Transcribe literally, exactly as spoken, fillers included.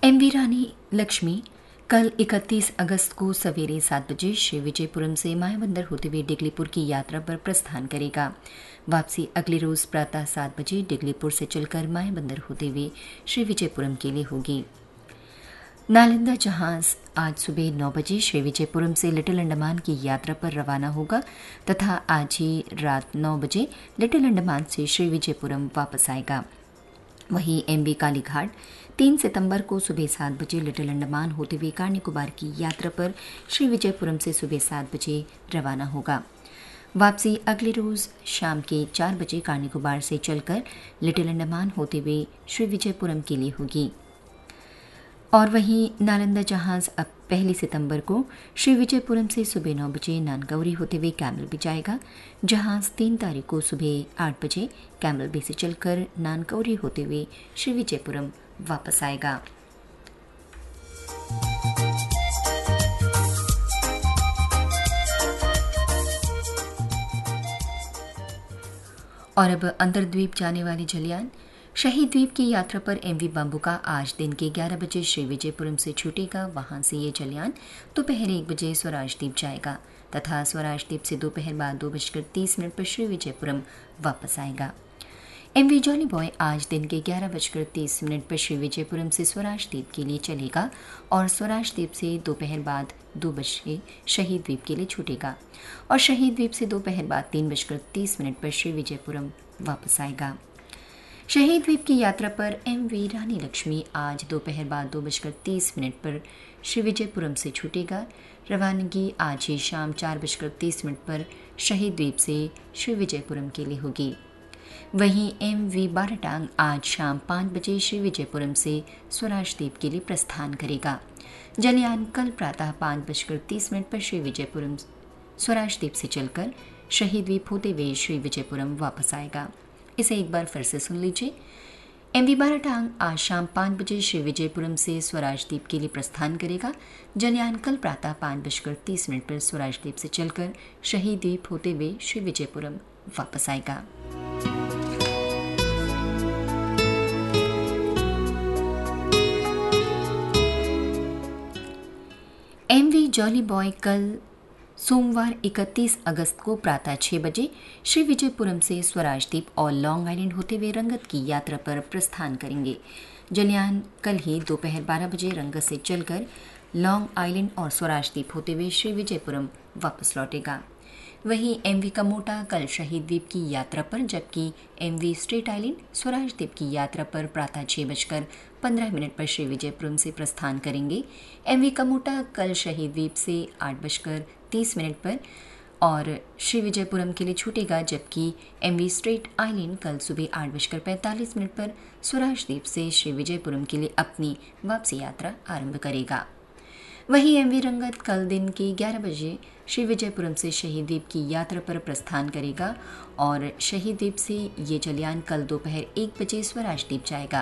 M we रानी लक्ष्मी कल इकतीस अगस्त को सवेरे सात बजे श्री विजयपुरम से मायाबंदर होते हुए डिगलीपुर की यात्रा पर प्रस्थान करेगा। वापसी अगले रोज प्रातः सात बजे डिगलीपुर से चलकर मायाबंदर होते हुए श्री विजयपुरम के लिए होगी। नालंदा जहाज आज सुबह नौ बजे श्री विजयपुरम से लिटिल अंडमान की यात्रा पर रवाना होगा तथा आज ही रात नौ बजे लिटिल अंडमान से श्री विजयपुरम वापस आएगा। वहीं एमवी कालीघाट तीन सितंबर को सुबह सात बजे लिटिल अंडमान होते हुए कार निकोबार की यात्रा पर श्री विजयपुरम से सुबह सात बजे रवाना होगा। वापसी अगले रोज शाम के चार बजे कार निकोबार से चलकर लिटिल अंडमान होते हुए श्री विजयपुरम के लिए होगी। और वहीं नालंदा जहाज अब पहली सितंबर को श्री विजयपुरम से सुबह नौ बजे नानकौरी होते हुए कैमल बी जाएगा। जहाज तीन तारीख को सुबह आठ बजे कैमल बी से चलकर नानकौरी होते हुए श्री विजयपुरम वापस आएगा। और अब अंतर्द्वीप जाने वाली जलियान शहीद द्वीप की यात्रा पर एमवी बाम्बुका आज दिन के ग्यारह बजे श्री विजयपुरम से छूटेगा। वहां से ये जलियान दोपहर एक बजे स्वराज द्वीप जाएगा तथा स्वराज द्वीप से दोपहर बाद दो बजकर तीस मिनट पर श्री विजयपुरम वापस आएगा। एमवी जॉली बॉय आज दिन के ग्यारह बजकर तीस मिनट पर श्री विजयपुरम से स्वराज द्वीप के लिए चलेगा और स्वराज द्वीप से दोपहर बाद दो बजे शहीद द्वीप के लिए छूटेगा और शहीद द्वीप से दोपहर बाद तीन बजकर तीस मिनट पर श्री विजयपुरम वापस आएगा। शहीद द्वीप की यात्रा पर एम वी रानी लक्ष्मी आज दोपहर बाद दो बजकर तीस मिनट पर श्री विजयपुरम से छूटेगा। रवानगी आज ही शाम चार बजकर तीस मिनट पर शहीद द्वीप से श्री विजयपुरम के लिए होगी। वहीं एम वी बाराटांग आज शाम पाँच बजे श्री विजयपुरम से स्वराज द्वीप के लिए प्रस्थान करेगा। जलियान कल प्रातः पाँच बजकर तीस मिनट पर श्री विजयपुरम स्वराज द्वीप से चलकर शहीद द्वीप होते हुए श्री विजयपुरम वापस आएगा। इसे एक बार फिर से सुन लीजिए। एमवी बाराटांग आज शाम पाँच बजे श्री विजयपुरम से स्वराज द्वीप के लिए प्रस्थान करेगा। जलियान कल प्रातः पाँच बजकर तीस मिनट पर स्वराज द्वीप से चलकर शहीद द्वीप होते हुए श्री विजयपुरम वापस आएगा। एमवी जॉली बॉय कल सोमवार इकतीस अगस्त को प्रातः छह बजे श्री विजयपुरम से स्वराज द्वीप और लॉन्ग आइलैंड होते हुए रंगत की यात्रा पर प्रस्थान करेंगे। जलियान कल ही दोपहर बारह बजे रंगत से चलकर लॉन्ग आइलैंड और स्वराज द्वीप होते हुए श्री विजयपुरम वापस लौटेगा। वहीं एमवी कमोटा कल शहीद द्वीप की यात्रा पर, जबकि एमवी स्ट्रेट आइलैंड स्वराज द्वीप की यात्रा पर प्रातः छह बजकर पंद्रह मिनट पर श्री विजयपुरम से प्रस्थान करेंगे। एमवी कमोटा कल शहीद द्वीप से आठ बजकर तीस मिनट पर और श्री विजयपुरम के लिए छूटेगा, जबकि एमवी स्ट्रेट आइलैंड कल सुबह आठ बजकर पैंतालीस मिनट पर स्वराज द्वीप से श्री विजयपुरम के लिए अपनी वापसी यात्रा आरंभ करेगा। वहीं एमवी रंगत कल दिन के ग्यारह बजे श्री विजयपुरम से शहीद द्वीप की यात्रा पर प्रस्थान करेगा और शहीद द्वीप से ये जलियान कल दोपहर एक बजे स्वराज द्वीप जाएगा।